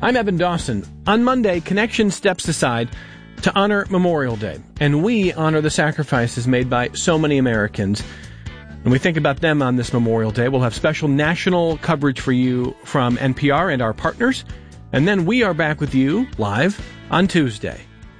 I'm Evan Dawson. On Monday, Connection steps aside to honor Memorial Day, and we honor the sacrifices made by so many Americans. When we think about them on this Memorial Day, we'll have special national coverage for you from NPR and our partners, and then we are back with you live on Tuesday.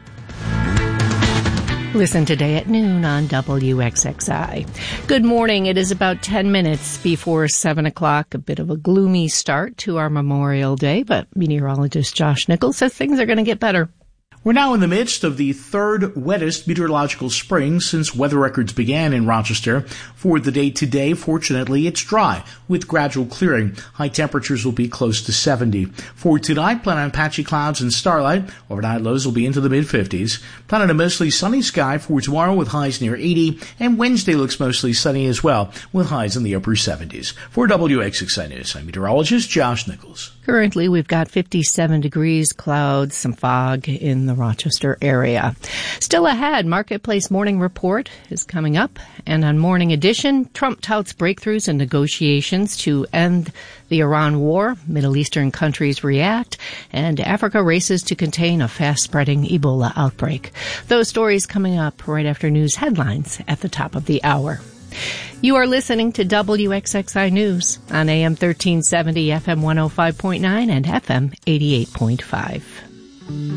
Listen today at noon on WXXI. Good morning. It is about 10 minutes before 7 o'clock. A bit of a gloomy start to our Memorial Day, but meteorologist Josh Nichols says things are going to get better. We're now in the midst of the third wettest meteorological spring since weather records began in Rochester. For the day today, fortunately, it's dry with gradual clearing. High temperatures will be close to 70. For tonight, plan on patchy clouds and starlight. Overnight lows will be into the mid-50s. Plan on a mostly sunny sky for tomorrow with highs near 80. And Wednesday looks mostly sunny as well with highs in the upper 70s. For WXXI News, I'm meteorologist Josh Nichols. Currently, we've got 57 degrees, clouds, some fog in the Rochester area. Still ahead, Marketplace Morning Report is coming up. And on Morning Edition, Trump touts breakthroughs in negotiations to end the Iran war. Middle Eastern countries react. And Africa races to contain a fast-spreading Ebola outbreak. Those stories coming up right after news headlines at the top of the hour. You are listening to WXXI News on AM 1370, FM 105.9, and FM 88.5.